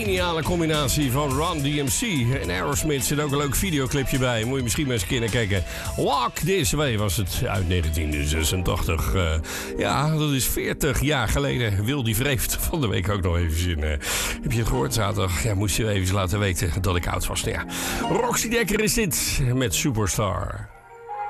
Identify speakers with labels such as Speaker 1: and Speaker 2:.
Speaker 1: geniale combinatie van Run DMC en Aerosmith. Zit ook een leuk videoclipje bij. Moet je misschien maar eens een keer naar kijken. Walk This Way was het uit 1986. Ja, dat is 40 jaar geleden. Wildy Vreeft van de week ook nog even zien. Heb je het gehoord zaterdag? Ja, moest je even laten weten dat ik oud was. Nou ja, Roxy Dekker is dit met Superstar.